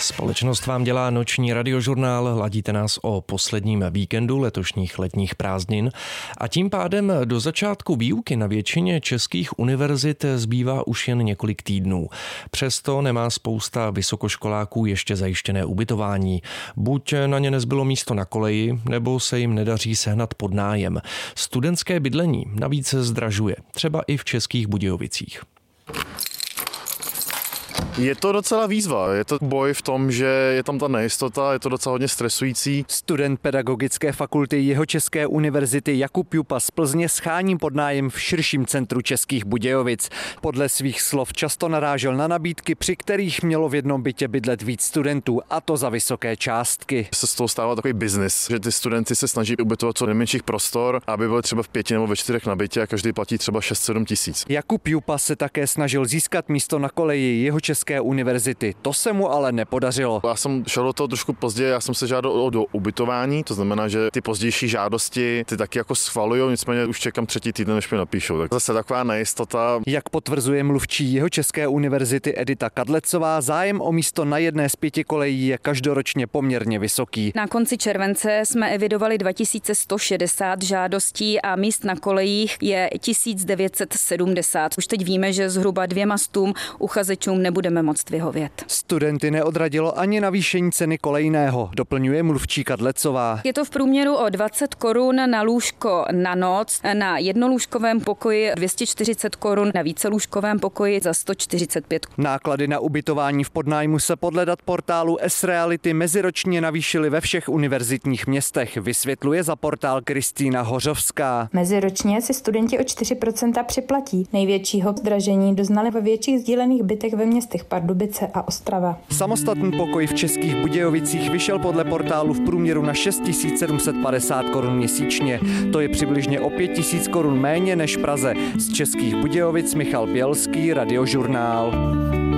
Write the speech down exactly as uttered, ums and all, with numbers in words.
Společnost vám dělá noční radiožurnál, ladíte nás o posledním víkendu letošních letních prázdnin a tím pádem do začátku výuky na většině českých univerzit zbývá už jen několik týdnů. Přesto nemá spousta vysokoškoláků ještě zajištěné ubytování. Buď na ně nezbylo místo na koleji, nebo se jim nedaří sehnat podnájem. Studentské bydlení navíc zdražuje, třeba i v Českých Budějovicích. Je to docela výzva, je to boj v tom, že je tam ta nejistota, je to docela hodně stresující. Student Pedagogické fakulty Jihočeské univerzity Jakub Jupa z Plzně schání podnájem v širším centru Českých Budějovic. Podle svých slov často narážel na nabídky, při kterých mělo v jednom bytě bydlet víc studentů, a to za vysoké částky. Se z toho stává takový biznis, že ty studenti se snaží ubytovat co nejmenších prostor, aby byli třeba v pěti nebo ve čtyřech na bytě a každý platí třeba šest sedm tisíc. Jakub Jupa se také snažil získat místo na koleji Jihočeské univerzity. To se mu ale nepodařilo. Já jsem šel do toho trošku později, já jsem se žádal o do ubytování, to znamená, že ty pozdější žádosti ty taky jako schvalujou, nicméně už čekám třetí týden, než mi napíšou. Tak zase taková nejistota. Jak potvrzuje mluvčí Jihočeské univerzity Edita Kadlecová, zájem o místo na jedné z pěti kolejí je každoročně poměrně vysoký. Na konci července jsme evidovali dva tisíce sto šedesát žádostí a míst na kolejích je tisíc devět set sedmdesát. Už teď víme, že zhruba dvěma stům uchazečům nebudeme moct vyhovět. Studenty neodradilo ani navýšení ceny kolejného, doplňuje mluvčí Kadlecová. Je to v průměru o dvacet korun na lůžko na noc, na jednolůžkovém pokoji dvě stě čtyřicet korun, na vícelůžkovém pokoji za sto čtyřicet pět. Náklady na ubytování v podnájmu se podle dat portálu S-Reality meziročně navýšily ve všech univerzitních městech, vysvětluje za portál Kristýna Hořovská. Meziročně si studenti o čtyři procenta připlatí. Největšího zdražení doznali ve větších sdílených bytech ve městech Pardubice a Ostrava. Samostatný pokoj v Českých Budějovicích vyšel podle portálu v průměru na šest tisíc sedm set padesát korun měsíčně. To je přibližně o pět tisíc korun méně než v Praze. Z Českých Budějovic Michal Bělský, Radiožurnál.